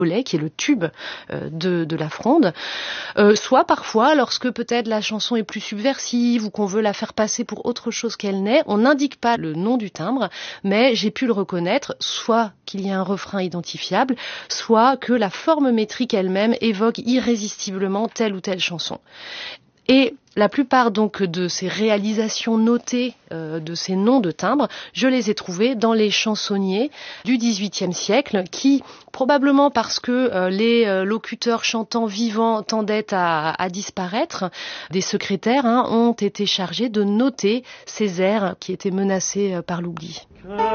qui est le tube de la fronde, soit parfois lorsque peut-être la chanson est plus subversive ou qu'on veut la faire passer pour autre chose qu'elle n'est, on n'indique pas le nom du timbre, mais j'ai pu le reconnaître, soit qu'il y a un refrain identifiable, soit que la forme métrique elle-même évoque irrésistiblement telle ou telle chanson. Et la plupart donc de ces réalisations notées, de ces noms de timbres, je les ai trouvés dans les chansonniers du XVIIIe siècle qui, probablement parce que les locuteurs chantants vivants tendaient à disparaître, des secrétaires ont été chargés de noter ces airs qui étaient menacés par l'oubli.